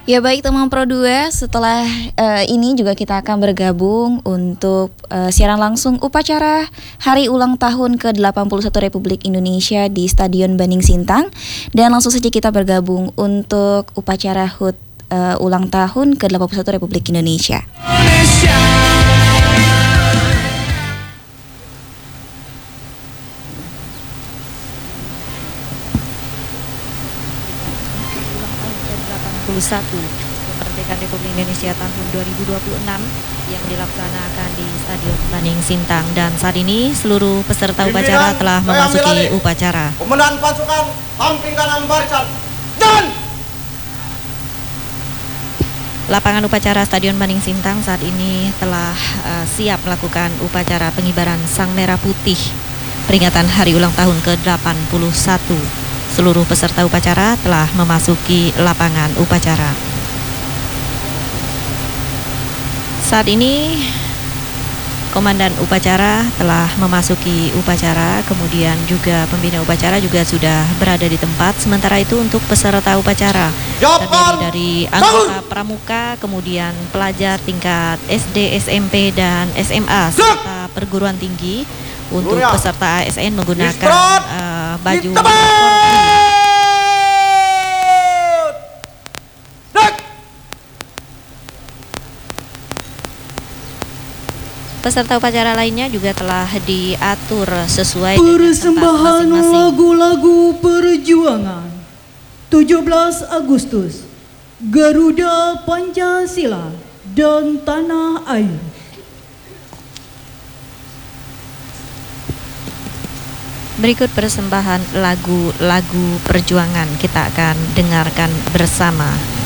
Ya baik teman Pro 2, setelah ini juga kita akan bergabung untuk siaran langsung upacara Hari Ulang Tahun ke-81 Republik Indonesia di Stadion Baning Sintang. Dan langsung saja kita bergabung untuk upacara HUT ulang tahun ke-81 Republik Indonesia. Kemerdekaan Republik Indonesia tahun 2026 yang dilaksanakan di Stadion Baning Sintang. Dan saat ini seluruh peserta upacara telah memasuki upacara. Komandan pasukan samping kanan barisan dan lapangan upacara Stadion Baning Sintang saat ini telah siap melakukan upacara pengibaran Sang Merah Putih peringatan Hari Ulang Tahun ke-81. Seluruh peserta upacara telah memasuki lapangan upacara. Saat ini komandan upacara telah memasuki upacara, kemudian juga pembina upacara juga sudah berada di tempat. Sementara itu untuk peserta upacara terdiri dari anggota pramuka, kemudian pelajar tingkat SD, SMP, dan SMA serta perguruan tinggi. Untuk peserta ASN menggunakan baju peserta upacara lainnya juga telah diatur sesuai dengan tempat masing-masing. Lagu-lagu perjuangan 17 Agustus, Garuda Pancasila dan Tanah Air. Berikut persembahan lagu-lagu perjuangan kita akan dengarkan bersama.